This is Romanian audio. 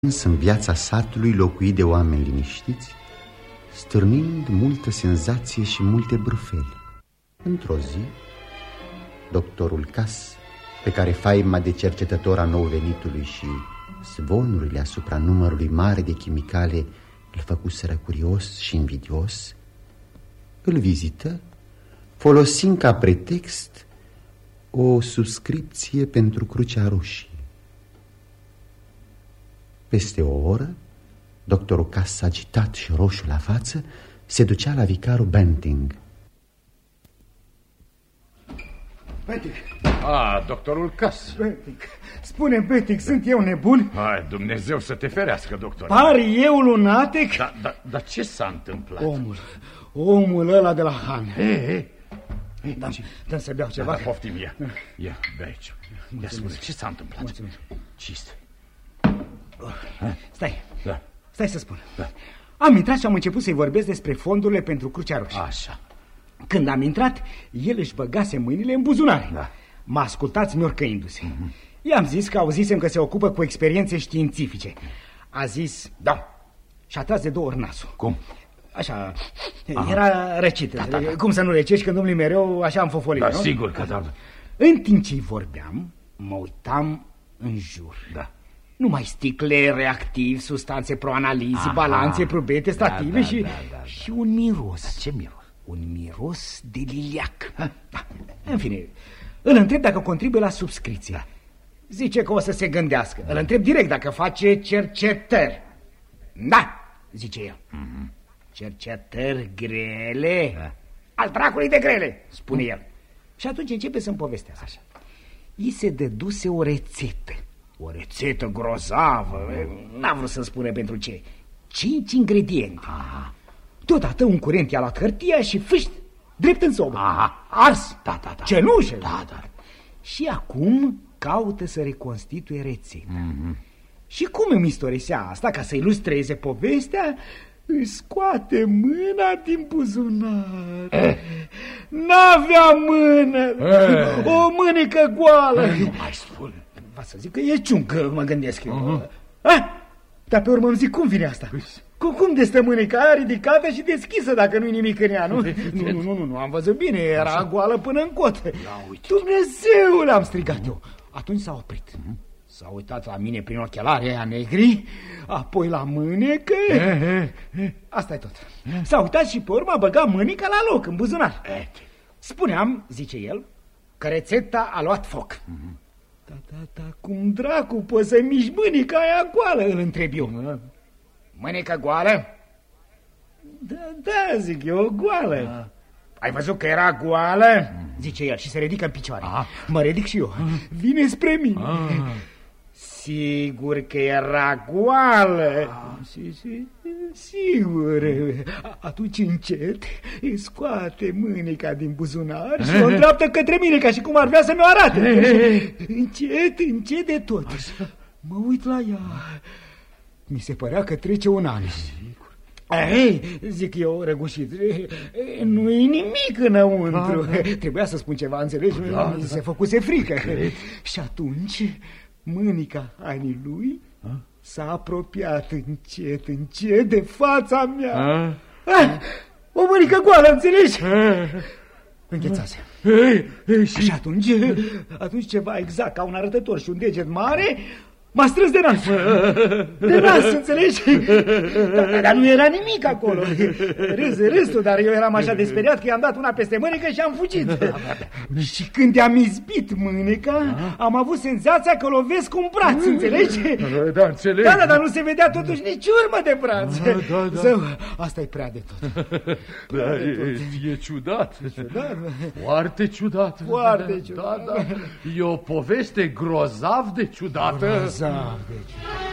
în viața satului locuit de oameni liniștiți, stârnind multă senzație și multe brâfeli. Într-o zi, doctorul Cas, pe care faima de cercetător a nou venitului și zvonurile asupra numărului mare de chimicale îl făcuseră curios și invidios, îl vizită, folosind ca pretext o subscripție pentru Crucea Roșie. Peste o oră, doctorul Cas, agitat și roșu la față, se ducea la vicarul Benting. Benting. Doctorul Cas. Benting. Spune, Benting, sunt eu nebun? Hai, Dumnezeu să te ferească, doctor. Par eu lunatic? Dar ce s-a întâmplat? Omul ăla de la Han. Dă-mi să beau ceva. Poftim, ia, bea aici. Ia spune, ce s-a întâmplat? Mulțumesc. Ce este? Stai să spun. Am intrat și am început să-i vorbesc despre fondurile pentru Crucea Roșie. Așa. Când am intrat, el își băgase mâinile în buzunare. M-a ascultat miorcăindu-se. I-am zis că auzisem că se ocupă cu experiențe științifice. A zis da și a tras de 2 ori nasul. Cum? Așa, era răcit. Cum să nu răcești când umli mereu așa în fofolie, nu? Sigur că da. În timp ce-i vorbeam, mă uitam în jur. Numai sticle, reactivi, substanțe pro-analizi, balanțe, probete, stative și un miros. Ce miros? Un miros de liliac. În fine, îl întreb dacă contribuie la subscripție. Zice că o să se gândească. Îl întreb direct dacă face cercetări. Da, zice el. Cercetări grele? Al dracului de grele, spune el. Și atunci începe să-mi povestească. Așa. I se dăduse o rețetă. O rețetă grozavă. N-a vrut să spune pentru ce. 5 ingrediente. Deodată un curent i-a luat hârtia și fâșt, drept în sobă. Ars. Cenușă. Și acum caută să reconstituie rețeta. Și cum îmi istorisea asta, ca să ilustreze povestea, își scoate mâna din buzunar. N-avea mână. O mânecă goală. Nu mai spune. Va să zic că e ciuncă, mă gândesc eu. Dar pe urmă îmi zic, cum vine asta? Cum de stă mâneca aia ridicată și deschisă dacă nu-i nimic în ea, nu? Nu, am văzut bine, era goală până în cot. Dumnezeule, am strigat eu. Atunci s-a oprit. S-a uitat la mine prin ochelarii aia negri, apoi la mânecă. Asta e tot. S-a uitat și pe urmă a băgat mâneca la loc, în buzunar. Spuneam, zice el, că rețeta a luat foc. Da, cum dracu poți să miști mâneca aia goală, îl întreb eu. Mânecă goală? Da, zic eu, goală. Ai văzut că era goală? Zice el și se ridică în picioare. Mă ridic și eu. Vine spre mine. Sigur că era goală. Sigur. Atunci încet îi scoate mâneca din buzunar și o îndreaptă către mine, ca și cum ar vrea să mi-o arate. Încet de tot. Mă uit la ea. Mi se părea că trece un an. Zic eu răgușit, nu-i nimic înăuntru. Trebuia să spun ceva, înțelegi? Mi se făcuse frică. Și atunci mânica Anii lui s-a apropiat încet de fața mea. O mânică goală, înțelegi? Înghețase. Și atunci ceva exact ca un arătător și un deget mare m-a strâns de nas. De nas, înțelegi? Dar nu era nimic acolo. Râs tu, dar eu eram așa de speriat că i-am dat una peste mânecă și am fugit. Și când i-am izbit mâneca, am avut senzația că lovesc un braț, înțelegi? Da, înțeleg. Da, dar nu se vedea totuși nici urmă de braț. Zău, asta e prea de tot. E ciudat. Foarte ciudat. Foarte ciudat. E o poveste grozav de ciudată. Grozav de ciudat.